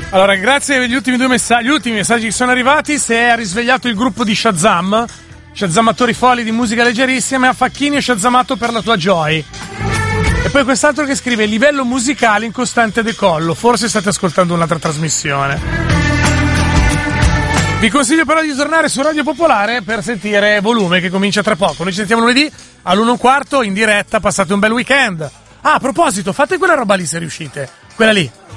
Allora, grazie per gli ultimi messaggi che sono arrivati. Si è risvegliato il gruppo di Shazam, Shazamatori folli di musica leggerissima, a Facchini e Shazamato per la tua Joy. E poi quest'altro che scrive livello musicale in costante decollo, forse state ascoltando un'altra trasmissione. Vi consiglio però di tornare su Radio Popolare per sentire Volume, che comincia tra poco. Noi ci sentiamo lunedì all'1:15 in diretta. Passate un bel weekend. Ah, a proposito, fate quella roba lì se riuscite, quella lì.